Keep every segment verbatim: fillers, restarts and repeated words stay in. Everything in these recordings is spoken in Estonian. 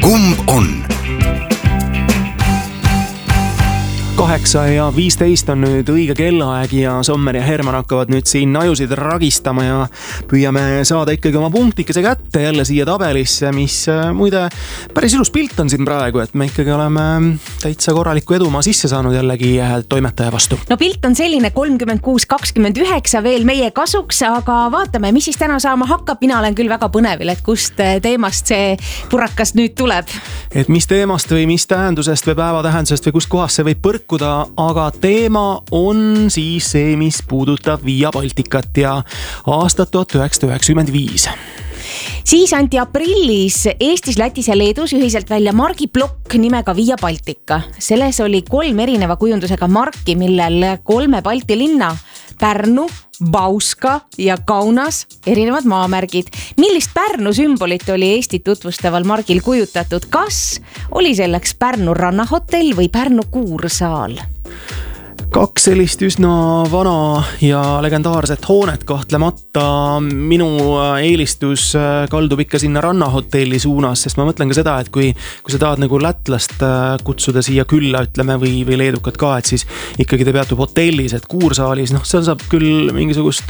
kumb on? kaheksa ja viisteist on nüüd õige kellaaeg ja Sommer ja Herman hakkavad nüüd siin ajusid ragistama ja püüame saada ikkagi oma punktikese kätte jälle siia tabelisse, mis muide päris ilus pilt on siin praegu, et me ikkagi oleme täitsa korraliku edumaa sisse saanud jällegi toimetaja vastu. No pilt on selline kolmkümmend kuus kakskümmend üheksa veel meie kasuks, aga vaatame, mis siis täna saama hakkab. Mina olen küll väga põnevil, et kust teemast see purakas nüüd tuleb. Et mis teemast või mis tähendusest või päeva tähendusest või kust kohast see võib põrkuda, aga teema on siis see, mis puudutab Via Balticat ja aastat tuhat üheksasada üheksakümmend viis. Siis anti aprillis Eestis, Lätis ja Leedus ühiselt välja margiplokk nimega Via Baltica. Selles oli kolm erineva kujundusega marki, millel kolme Balti linna Pärnu, Bauska ja Kaunas erinevad maamärgid. Millist Pärnu sümbolit oli Eestit tutvustaval margil kujutatud? Kas oli selleks Pärnu rannahotell või Pärnu kuursaal? Kaks sellist üsna vana ja legendaarset hoonet kahtlemata. Minu eelistus kaldub ikka sinna rannahotelli suunas, sest ma mõtlen ka seda, et kui, kui sa tahad nagu lätlast kutsuda siia külla, ütleme, või, või leedukat ka, et siis ikkagi te peatub hotellis, et kuursaalis, noh, seal saab küll mingisugust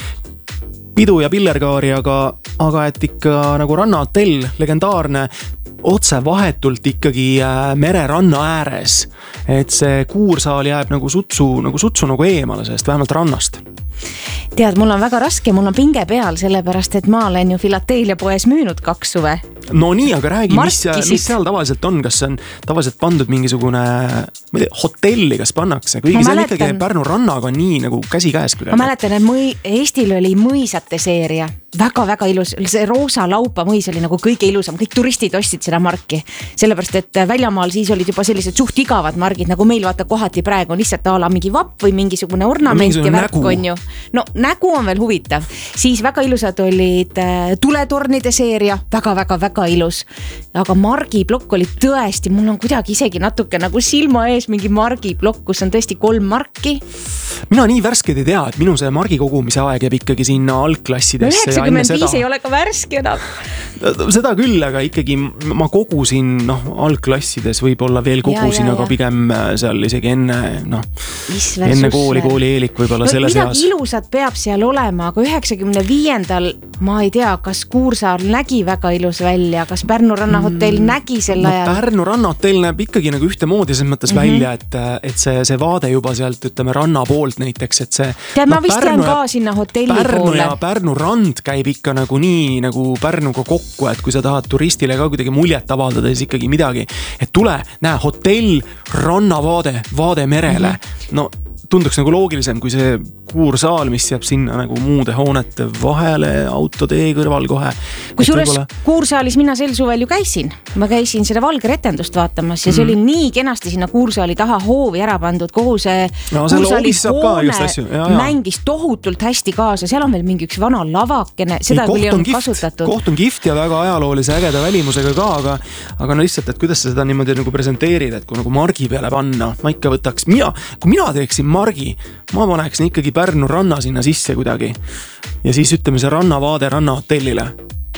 pidu ja pillerkaari, aga, aga et ikka nagu rannahotell, legendaarne, otse vahetult ikkagi mereranna ääres, et see kuursaal jääb nagu sutsu nagu, sutsu nagu eemale sellest, vähemalt rannast. Tead, mul on väga raske, mul on pinge peal, sellepärast, et ma olen ju Filatelia poes müünud kaks suve. No nii, aga räägi, mis, mis seal tavaliselt on, kas on tavaliselt pandud mingisugune ma ei tea, hotelli, kas pannakse, kuigi see on ikkagi Pärnu rannaga nii nagu käsi käes. Ma mäletan, et mõi, Eestil oli mõisate seeria, väga-väga ilus, see roosa laupa mõis oli nagu kõige ilusam, kõik turistid ostsid seda marki, sellepärast, et väljamaal siis olid juba sellised suht igavad margid, nagu meil vaata kohati praegu on lihtsalt ala mingi vapp või mingisugune ornament ja värk on ju. No nägu on veel huvitav, siis väga ilusad olid tuletornide seeria, väga-väga-väga ilus, aga margiplokk oli tõesti, mul on kuidagi isegi natuke nagu silma ees mingi margiplokk, kus on tõesti kolm marki. Mina nii värsked ei tea, et minu see margi kogumise aeg jääb ikkagi sinna algklassidesse. üheksakümmend viis ei ole ka värske enam. Seda küll, aga ikkagi ma kogusin, noh, algklassides võib-olla veel kogusin, ja, ja, aga pigem seal isegi enne, noh, enne kooli, kooli eelik võib-olla no, selle seas. Midagi ilusat peab seal olema, aga üheksakümne viiendal ma ei tea, kas Kuursaar nägi väga ilus välja, kas Pärnu rannahotell mm, nägi selle ajal? No, Pärnu rannahotell näeb ikkagi nagu ühte moodi selles mõttes mm-hmm. välja, et, et see, see vaade juba sealt, ütleme, ranna poolt näiteks, et see Tead, ma no, vist jään ka sinna hotelli Pärnu poole. Ja Pärnu rand käib ikka nagu nii nagu Pärnuga kokku, et kui sa tahad turistile ka kuidagi muljet avaldada, siis ikkagi midagi, et tule, näe, hotell, rannavaade, vaade merele, mm-hmm. no tunduks nagu loogilisem kui see kuursaal, mis jääb sinna nagu muude hoonete vahele autotee kõrval kohe. Kusjuures võibolla... kuursaalis mina sel suvel ju käisin. Ma käisin seda valgeretendust vaatamas ja see mm. oli nii kenasti sinna kuursaali taha hoovi ära pandud. Kogu see no, kuursaali hoone mängis tohutult hästi kaasa. Seal on veel mingi üks vana lavakene. Seda ei, küll ei olnud kasutatud. Koht on kift ja väga ajaloolise ägeda välimusega ka, aga, aga no lihtsalt, et kuidas sa seda niimoodi nagu presenteerid, et kui nagu margi peale panna, ma ikka võtaks, mina, kui mina teeksin margi, ma paneksin ikkagi Pärnu ranna sinna sisse kuidagi. Ja siis ütleme see rannavaade rannahotellile.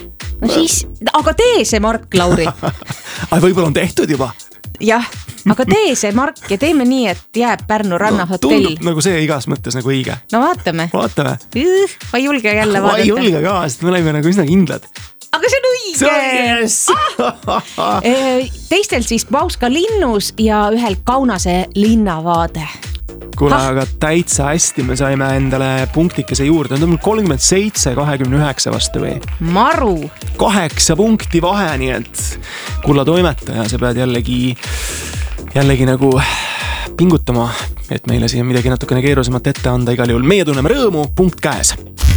No siis, aga tee see mark, Lauri. Aga võib-olla on tehtud juba. Jah, aga tee see mark ja teeme nii, et jääb Pärnu rannahotell. No, tundub nagu see igas mõttes nagu õige. No vaatame. Vaatame. Üh, ma ei julge jälle vaadata. Ma ei julge ka, sest me oleme nagu üsna kindlad. Aga see on õige! Yes. Ah! Teistel siis Bauska linnus ja ühel Kaunase linnavaade. Kuule, aga täitsa hästi me saime endale punktikese juurde. On mul kolmkümmend seitse kahekümne üheksa vastu või? Maru! Kaheksa punkti vahe, nii et kulla toimetaja, sa pead jällegi, jällegi nagu pingutama, et meile siia midagi natukene keerulisemat ette anda igal juhul. Meie tunneme rõõmu, punkt käes.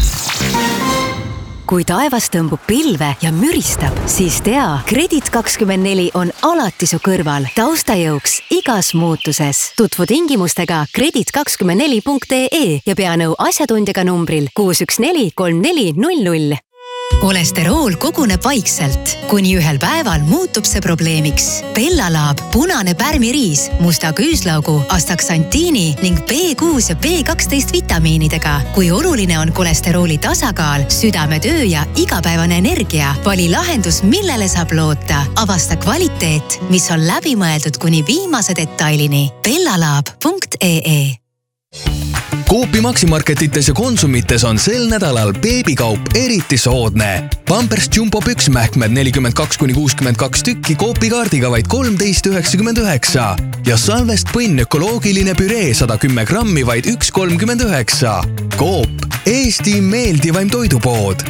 Kui taevas tõmbub pilve ja müristab, siis tea, Kredit kakskümmend neli on alati su kõrval, taustajõuks igas muutuses. Tutvu tingimustega kredit kakskümmend neli punkt ee ja pea nõu asjatundjaga numbril kuus üks neli kolm neli null null. kolesterool koguneb vaikselt, kuni ühel päeval muutub see probleemiks. Bellalaab, punane pärmiriis, musta küüslaugu, astaksantiini ning B kuus ja B kaksteist vitamiinidega. Kui oluline on kolesterooli tasakaal, südametöö ja igapäevane energia, vali lahendus, millele saab loota. Avasta kvaliteet, mis on läbimõeldud kuni viimase detailini. bellalaab punkt ee Coopi Maximarketites ja Konsumites on sel nädalal beebikaup eriti soodne. Pampers Jumbo püksmähkmed nelikümmend kaks kuni kuuskümmend kaks tükki Coopi kaardiga vaid kolmteist üheksakümmend üheksa ja Salvest põnn ökoloogiline püree sada kümme grammi vaid üks kolmkümmend üheksa. Coop, Eesti meeldivaim toidupood.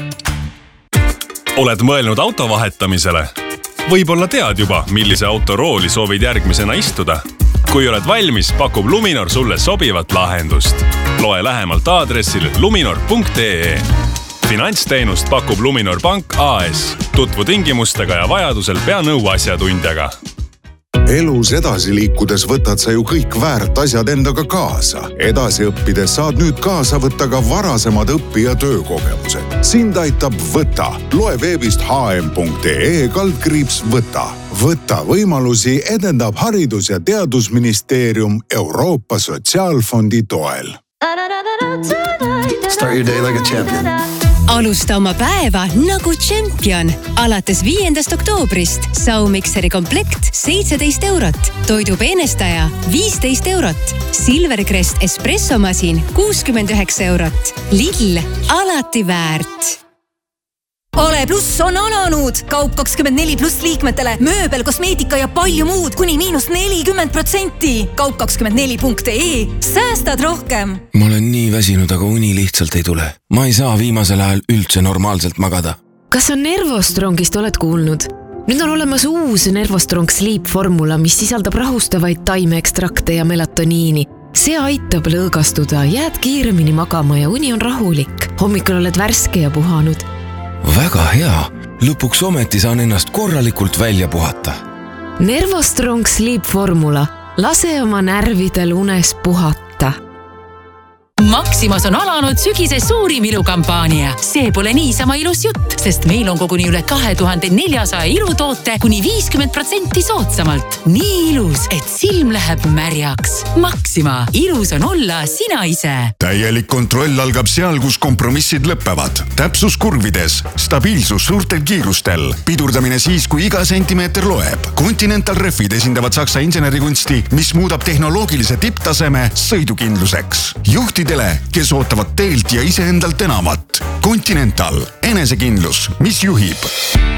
Oled mõelnud auto vahetamisele? Võib-olla tead juba, millise auto rooli soovid järgmisena istuda. Kui oled valmis, pakub Luminor sulle sobivat lahendust. Loe lähemalt aadressil luminor punkt ee. Finantsteenust pakub Luminor Pank A S. Tutvu tingimustega ja vajadusel pea nõu asjatundjaga. Elus edasi liikudes võtad sa ju kõik väärt asjad endaga kaasa. Edasi õppides saad nüüd kaasa võtta ka varasemad õpi- ja töökogemused. Sind aitab Võta. Loe veebist h m punkt ee kaldkriips Võta. Võta võimalusi edendab Haridus- ja Teadusministeerium Euroopa Sotsiaalfondi toel. Start your day like a champion. Alusta oma päeva nagu tšempion. Alates viiendast oktoobrist saumikseri komplekt seitseteist eurot. Toidupeenestaja viisteist eurot. Silvercrest espressomasin kuuskümmend üheksa eurot. Lidl, alati väärt. Ole pluss on alanud! Kaup kakskümmend neli pluss liikmetele, mööbel, kosmeetika ja palju muud kuni miinus nelikümmend protsenti. Kaup kakskümmend neli punkt ee. Säästad rohkem! Ma olen nii väsinud, aga uni lihtsalt ei tule. Ma ei saa viimasel ajal üldse normaalselt magada. Kas on Nervostrongist oled kuulnud? Nüüd on olemas uus Nervostrong Sleep formula, mis sisaldab rahustavaid taimeekstrakte ja melatoniini. See aitab lõõgastuda, jääd kiiremini magama ja uni on rahulik. Hommikul oled värske ja puhanud. Väga hea. Lõpuks ometi saan ennast korralikult välja puhata. Nervostrong Sleep formula. Lase oma närvidel unes puhata. Maximas on alanud sügise suurim ilukampaania. See pole niisama ilus jutt, sest meil on koguni üle kahe tuhande neljasaja ilutoote kuni viiskümmend protsenti soodsamalt. Nii ilus, et silm läheb märjaks. Maxima. Ilus on olla sina ise. Täielik kontroll algab seal, kus kompromissid lõppevad. Täpsus kurvides, stabiilsus suurtel kiirustel, pidurdamine siis, kui iga sentimeeter loeb. Continental Refid esindavad Saksa insenerikunsti, mis muudab tehnoloogilise tipptaseme sõidukindluseks. Juhtidele, kes ootavad teelt ja iseendalt enamat. Continental, enesekindlus, mis juhib.